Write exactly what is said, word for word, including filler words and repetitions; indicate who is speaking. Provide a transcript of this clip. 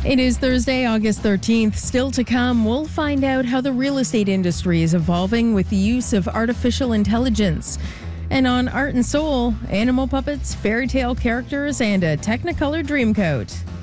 Speaker 1: It is Thursday, August thirteenth. Still to come, we'll find out how the real estate industry is evolving with the use of artificial intelligence. And on Art and Soul, animal puppets, fairy tale characters, and a Technicolor Dreamcoat.